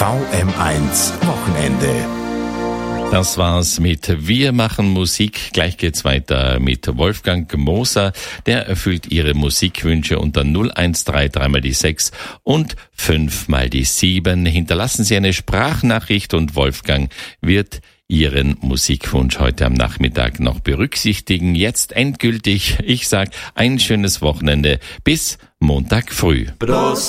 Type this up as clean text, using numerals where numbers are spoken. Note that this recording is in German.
VM1 Wochenende. Das war's mit Wir machen Musik. Gleich geht's weiter mit Wolfgang Moser. Der erfüllt Ihre Musikwünsche unter 013 mal die 6 und 5 mal die 7. Hinterlassen Sie eine Sprachnachricht und Wolfgang wird Ihren Musikwunsch heute am Nachmittag noch berücksichtigen. Jetzt endgültig, ich sag ein schönes Wochenende bis Montag früh. Prost.